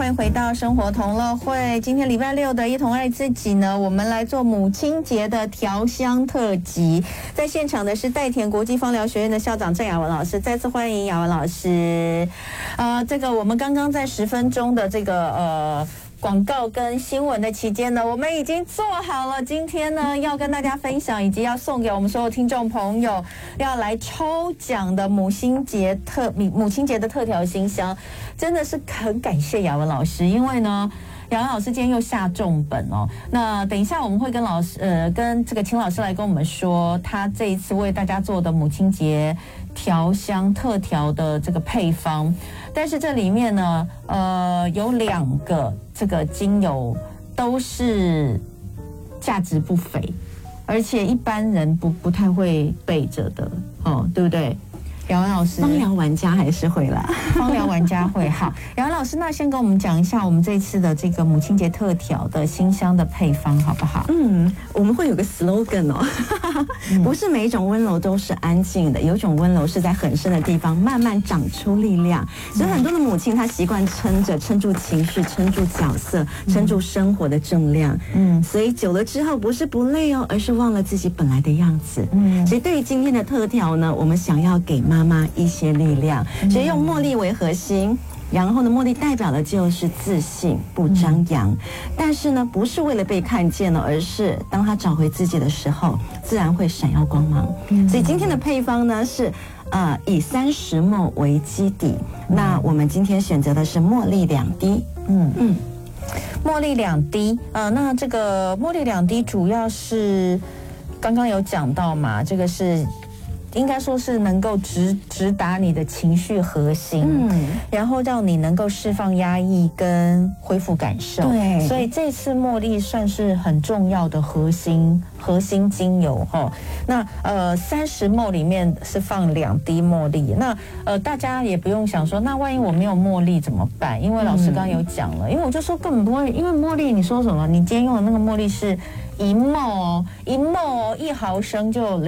欢迎回到生活同乐会。今天礼拜六的一同爱自己呢，我们来做母亲节的调香特辑。在现场的是代田国际芳疗学院的校长郑雅文老师，再次欢迎雅文老师。这个我们刚刚在10分钟的这个广告跟新闻的期间呢，我们已经做好了今天呢要跟大家分享，以及要送给我们所有听众朋友要来抽奖的母亲节的特调新香。真的是很感谢雅文老师，因为呢雅文老师今天又下重本哦。那等一下我们会跟这个秦老师来跟我们说，他这一次为大家做的母亲节调香特调的这个配方。但是这里面呢，有2个这个精油都是价值不菲，而且一般人不太会备着的哦，对不对？雅文老师， 芳疗玩家还是会啦， 芳疗玩家会。好，雅文老师，那先跟我们讲一下我们这次的这个母亲节特调的新香的配方，好不好？ 我们会有个 slogan 哦，不是每一种温柔都是安静的，有一种温柔是在很深的地方慢慢长出力量。所以很多的母亲她习惯撑住情绪，撑住角色，撑住生活的重量。所以久了之后不是不累哦，而是忘了自己本来的样子。所以对于今天的特调呢，我们想要给妈妈一些力量，所以用茉莉为核心。然后呢，茉莉代表的就是自信，不张扬。但是呢，不是为了被看见了，而是当她找回自己的时候，自然会闪耀光芒。所以今天的配方呢是以30ml为基底。那我们今天选择的是茉莉2滴。 茉莉2滴。那这个茉莉2滴主要是刚刚有讲到嘛，这个是应该说是能够直达你的情绪核心，然后让你能够释放压抑跟恢复感受。 对， 所以这次茉莉算是很重要的核心精油哈。那30ml里面是放2滴茉莉。那大家也不用想说，那万一我没有茉莉怎么办？因为老师刚刚有讲了，因为我就说根本不会，因为茉莉你说什么？你今天用的那个茉莉是1ml1毫升就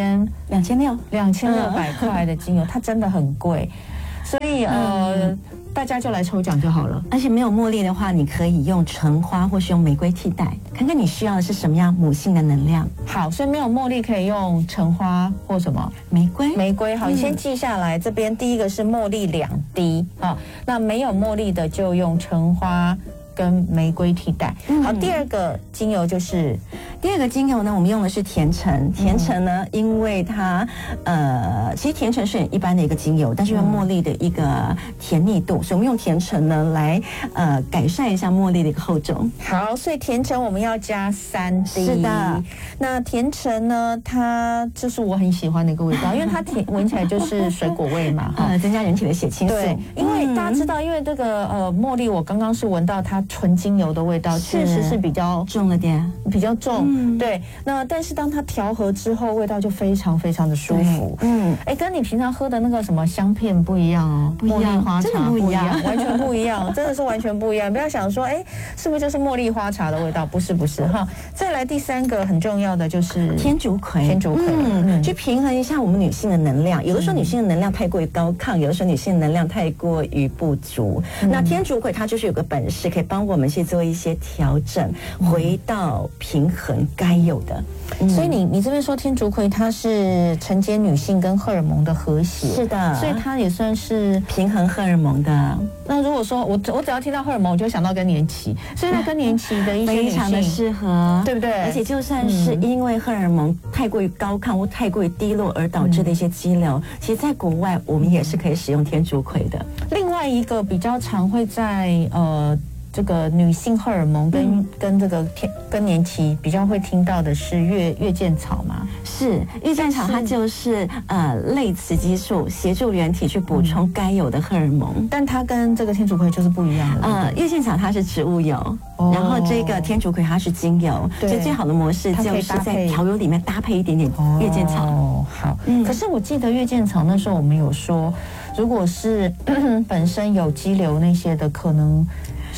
2600块的精油，它真的很贵，所以大家就来抽奖就好了。 而且没有茉莉的话，你可以用橙花或是用玫瑰替代，看看你需要的是什么样母性的能量。 好，所以没有茉莉可以用橙花或什么玫瑰。好，你先记下来。这边第一个是茉莉2滴啊，那没有茉莉的就用橙花跟玫瑰替代。好，第二个精油呢，我们用的是甜橙。 甜橙呢，因为它其实甜橙是很一般的一个精油，但是用茉莉的一个甜腻度，所以我们用甜橙呢来改善一下茉莉的一个厚重。 好，所以甜橙我们要加3滴。 是的， 那甜橙呢，它就是我很喜欢的一个味道，因为它闻起来就是水果味嘛， 增加人体的血清素。 对，因为大家知道，因为这个茉莉，我刚刚是闻到它纯精油的味道，确实是比较重了点， 比较重。对，那但是当它调和之后，味道就非常非常的舒服。跟你平常喝的那个什么香片不一样哦， 不一样， 真的不一样，完全不一样，真的是完全不一样。不要想说，是不是就是茉莉花茶的味道？不是哈。再来第3个很重要的就是天竺葵，去平衡一下我们女性的能量。有的时候女性的能量太过于高亢，有的时候女性的能量太过于不足。那天竺葵它就是有个本事，可以帮我们去做一些调整，回到平衡该有的。 所以你这边说天竺葵它是承接女性跟荷尔蒙的和谐， 是的， 所以它也算是平衡荷尔蒙的。 那如果说我只要听到荷尔蒙，我就会想到更年期，所以那更年期的一些女性非常的适合， 对不对？ 而且就算是因为荷尔蒙太过于高亢或太过于低落而导致的一些肌瘤，其实在国外我们也是可以使用天竺葵的。 另外一个比较常会在这个女性荷尔蒙跟这个更年期比较会听到的是月见草嘛？ 是月见草，它就是类雌激素，协助人体去补充该有的荷尔蒙。 但它跟这个天竺葵就是不一样的。 月见草它是植物油，然后这个天竺葵它是精油，所以最好的模式就是在调油里面搭配一点点月见草。 好，可是我记得月见草那时候我们有说，如果是本身有肌瘤那些的，可能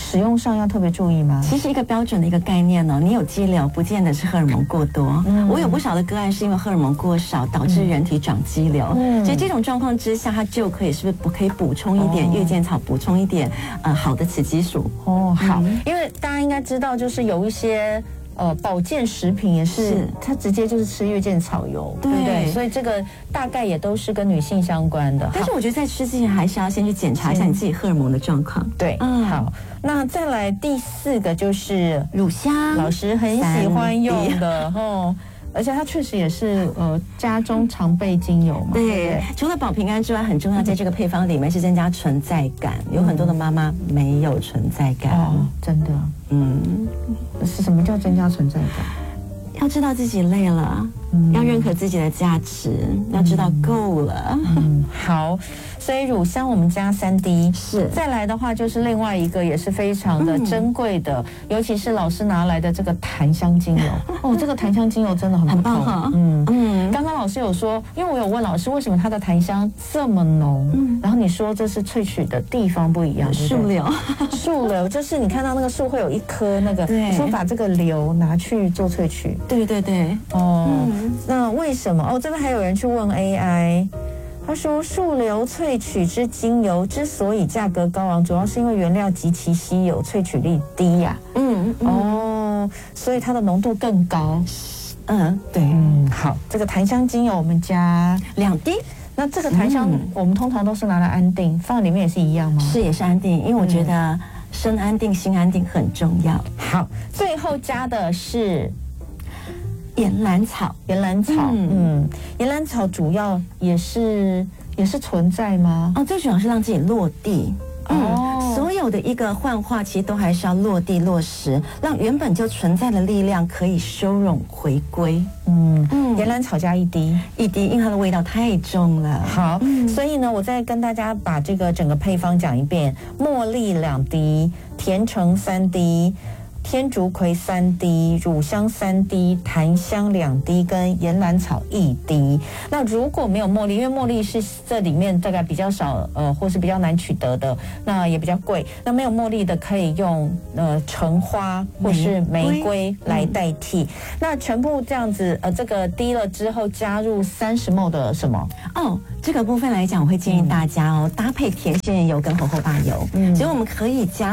使用上要特别注意吗？ 其实一个标准的一个概念呢，你有肌瘤不见得是荷尔蒙过多。我有不少的个案是因为荷尔蒙过少导致人体长肌瘤，所以这种状况之下，它就可以是不是可以补充一点月见草，补充一点好的雌激素。 好，因为大家应该知道，就是有一些保健食品也是它直接就是吃月见草油，对不对？所以这个大概也都是跟女性相关的。 但是我觉得在吃之前还是要先去检查一下你自己荷尔蒙的状况。 对，好，那再来第4个就是乳香， 老师很喜欢用的而且它确实也是家中常备精油嘛。 对，除了保平安之外，很重要在这个配方里面是增加存在感。有很多的妈妈没有存在感， 真的。是什么叫增加存在感？ 要知道自己累了，要认可自己的价值，要知道够了。 好，所以乳香我们加3滴， 是。 再来的话就是另外一个也是非常的珍贵的，尤其是老师拿来的这个檀香精油。这个檀香精油真的很棒哈。 刚刚老师有说，因为我有问老师为什么它的檀香这么浓，然后你说这是萃取的地方不一样， 树瘤， 树瘤就是你看到那个树会有一颗那个，你说把这个瘤拿去做萃取。 对对对， 那为什么？这边还有人去问 AI， 他说树瘤萃取之精油之所以价格高昂，主要是因为原料极其稀有，萃取率低呀。所以它的浓度更高。 对。 好，这个檀香精油我们加 2滴。 那这个檀香我们通常都是拿来安定，放里面也是一样吗？ 是，也是安定，因为我觉得身安定、心安定很重要。 好，最后加的是岩兰草。 岩兰草，岩兰草主要也是存在吗？ 最主要是让自己落地。所有的一个幻化其实都还是要落地落实，让原本就存在的力量可以收拢回归。 岩兰草加1滴， 因为它的味道太重了。 好，所以呢，我再跟大家把这个整个配方讲一遍：茉莉2滴，甜橙3滴。天竺葵3滴，乳香3滴，檀香2滴，跟岩兰草1滴。那如果没有茉莉，因为茉莉是这里面大概比较少，或是比较难取得的，那也比较贵。那没有茉莉的可以用橙花或是玫瑰来代替。那全部这样子，这个滴了之后加入30ml 的什么？ 这个部分来讲，我会建议大家搭配甜杏仁油跟猴猴把油，所以我们可以加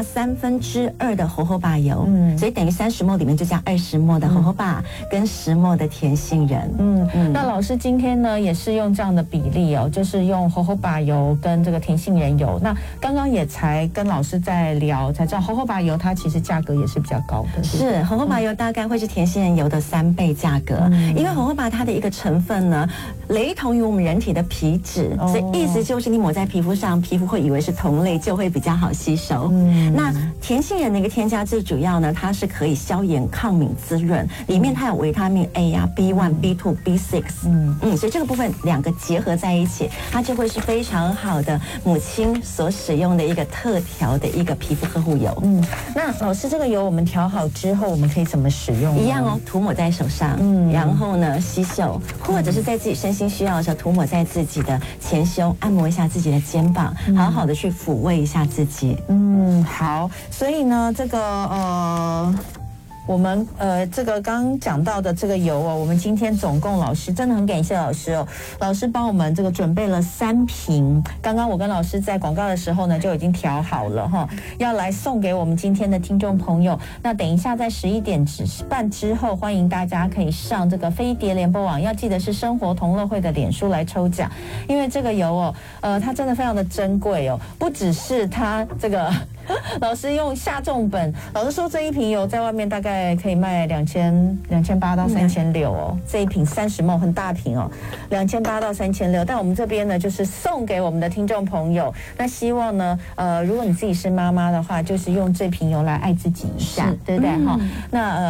2/3的猴猴把油。所以等于30ml里面就加20ml的猴猴把跟10ml的甜杏仁。 那老师今天呢也是用这样的比例就是用猴猴把油跟这个甜杏仁油。那刚刚也才跟老师在聊，才知道猴猴把油它其实价格也是比较高的。 是，猴猴把油大概会是甜杏仁油的3倍价格，因为猴猴把它的一个成分呢，雷同于我们人体的皮脂，所以意思就是你抹在皮肤上，皮肤会以为是同类，就会比较好吸收。那甜杏仁的一个添加最主要呢，它是可以消炎、抗敏、滋润，里面它有维他命 A 呀、B1、B2、B6，所以这个部分2个结合在一起，它就会是非常好的母亲所使用的一个特调的一个皮肤呵护油。 那老师，这个油我们调好之后，我们可以怎么使用？ 一样涂抹在手上，然后呢吸嗅，或者是在自己身心需要的时候，涂抹在自己的前胸，按摩一下自己的肩膀，好好的去抚慰一下自己。 好，所以呢，这个我们这个刚刚讲到的这个油我们今天总共老师真的很感谢老师老师帮我们这个准备了3瓶，刚刚我跟老师在广告的时候呢就已经调好了要来送给我们今天的听众朋友。那等一下在11点半之后，欢迎大家可以上这个飞碟联播网，要记得是生活同乐会的脸书来抽奖，因为这个油它真的非常的珍贵不只是它这个老师用下重本，老师说这一瓶油在外面大概可以卖2800到3600这一瓶30ml很大瓶2800到3600，但我们这边呢就是送给我们的听众朋友。那希望呢如果你自己是妈妈的话，就是用这瓶油来爱自己一下，对不对那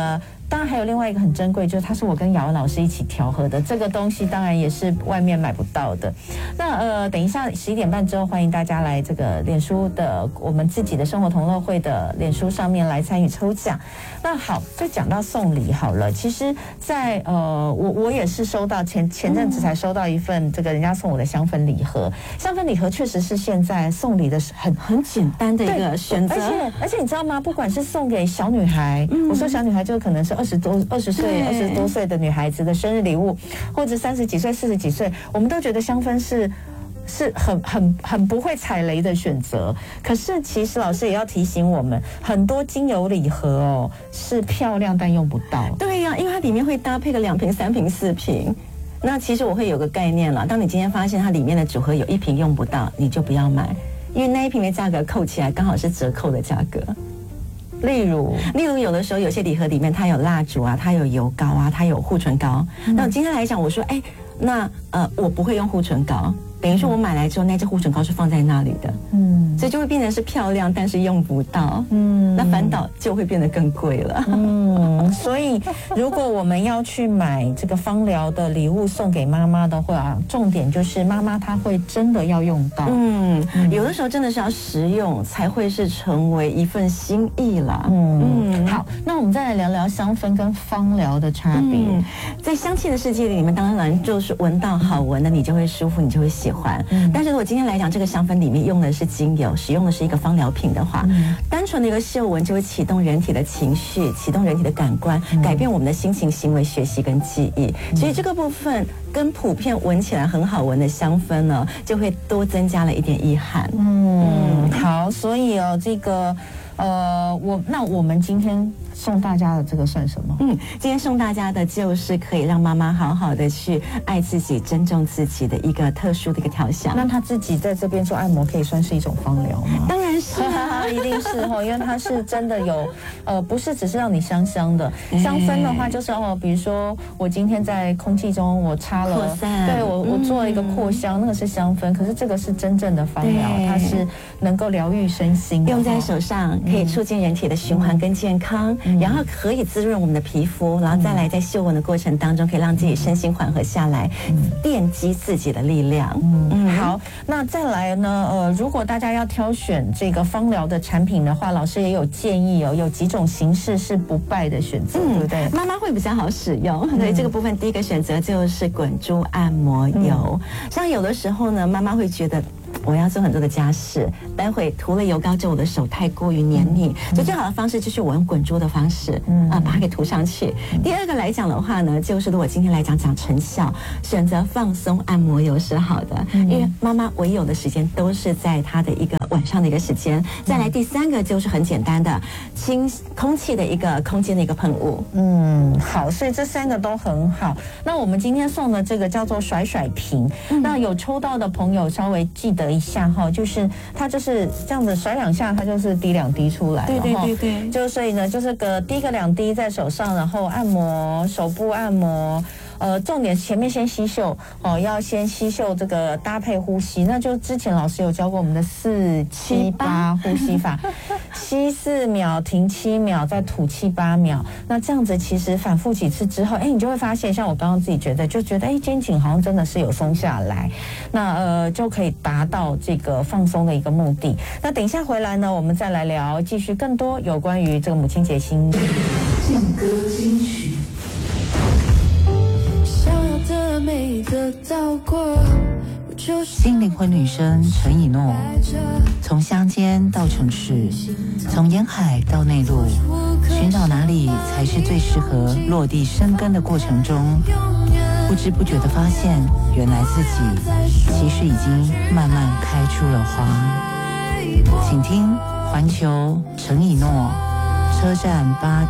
当然还有另外一个很珍贵，就是它是我跟雅文老师一起调和的，这个东西当然也是外面买不到的。那等一下11点半之后，欢迎大家来这个脸书的我们自己的生活同乐会的脸书上面来参与抽奖。那好，就讲到送礼好了。其实在我也是收到前阵子才收到一份这个人家送我的香氛礼盒。香氛礼盒确实是现在送礼的很简单的一个选择， 而且你知道吗？不管是送给小女孩，我说小女孩就可能是20多岁的女孩子的生日礼物，或者30几岁、40几岁，我们都觉得香氛是很不会踩雷的选择。可是其实老师也要提醒我们，很多精油礼盒是漂亮但用不到。 对呀，因为它里面会搭配个2瓶、3瓶、4瓶。那其实我会有个概念了，当你今天发现它里面的组合有1瓶用不到，你就不要买，因为那1瓶的价格扣起来刚好是折扣的价格。 例如有的时候有些礼盒里面它有蜡烛啊，它有油膏啊，它有护唇膏。那我今天来讲，我说那我不会用护唇膏，等于说我买来之后那支护唇膏是放在那里的，所以就会变成是漂亮但是用不到，那反倒就会变得更贵了。 所以如果我们要去买这个芳疗的礼物送给妈妈的话，重点就是妈妈她会真的要用到， 有的时候真的是要实用才会是成为一份心意啦。 好，那我们再来聊聊香氛跟芳疗的差别。 在香气的世界里，你们当然就是闻到好闻的，你就会舒服，你就会喜欢。但是如果今天来讲，这个香氛里面用的是精油，使用的是一个芳疗品的话，单纯的一个嗅闻就会启动人体的情绪，启动人体的感官，改变我们的心情、行为、学习跟记忆。所以这个部分跟普遍闻起来很好闻的香氛呢，就会多增加了一点意涵。 好，所以这个我们今天送大家的这个算什么？ 今天送大家的就是可以让妈妈好好的去爱自己、尊重自己的一个特殊的一个调香。 那她自己在这边做按摩，可以算是一种芳疗吗？ 当然是一定是因为它是真的有不是只是让你香香的。香氛的话，就是比如说我今天在空气中我插了扩散， 对我做了一个扩香，那个是香氛。可是这个是真正的芳疗，它是能够疗愈身心的， 用在手上可以促进人体的循环跟健康。然后可以滋润我们的皮肤，然后再来在嗅闻的过程当中，可以让自己身心缓和下来，奠基自己的力量。 好，那再来呢？如果大家要挑选这个芳疗的产品的话，老师也有建议有几种形式是不败的选择，对不对？ 妈妈会比较好使用，所以这个部分第一个选择就是滚珠按摩油。像有的时候呢，妈妈会觉得我要做很多的家事，待会涂了油膏之后，我的手太过于黏腻，所以最好的方式就是我用滚珠的方式，把它给涂上去。第二个来讲的话呢，就是如果今天来讲成效，选择放松按摩油是好的，因为妈妈唯有的时间都是在她的一个晚上的一个时间。再来第三个就是很简单的清空气的一个空间的一个喷雾。 好，所以这3个都很好。那我们今天送的这个叫做甩甩瓶，那有抽到的朋友稍微记得一下就是它就是这样子甩2下，它就是滴2滴出来了。 对， 就所以呢，就是滴个2滴在手上，然后按摩手部按摩。重点前面先吸嗅要先吸嗅这个搭配呼吸，那就之前老师有教过我们的4、7、8呼吸法，吸4秒，停7秒，再吐气8秒。那这样子其实反复几次之后，你就会发现，像我刚刚自己觉得肩颈好像真的是有松下来，那就可以达到这个放松的一个目的。那等一下回来呢，我们再来聊，继续更多有关于这个母亲节新劲歌金曲。 新灵魂女生陈以诺，从乡间到城市，从沿海到内陆，寻找哪里才是最适合落地生根的过程中，不知不觉地发现，原来自己其实已经慢慢开出了花。请听环球陈以诺车站8